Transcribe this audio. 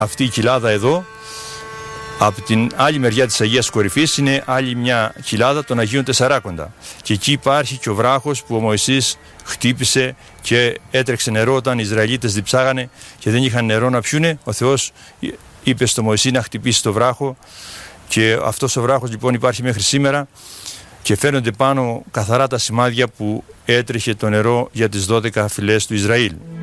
Αυτή η κοιλάδα εδώ, από την άλλη μεριά της Αγίας Κορυφής, είναι άλλη μια κοιλάδα των Αγίων Τεσσαράκοντα. Και εκεί υπάρχει και ο βράχος που ο Μωυσής χτύπησε και έτρεξε νερό όταν οι Ισραηλίτες διψάγανε και δεν είχαν νερό να πιούνε. Ο Θεός είπε στο Μωυσή να χτυπήσει το βράχο και αυτός ο βράχος λοιπόν υπάρχει μέχρι σήμερα και φαίνονται πάνω καθαρά τα σημάδια που έτρεχε το νερό για τις 12 φυλές του Ισραήλ.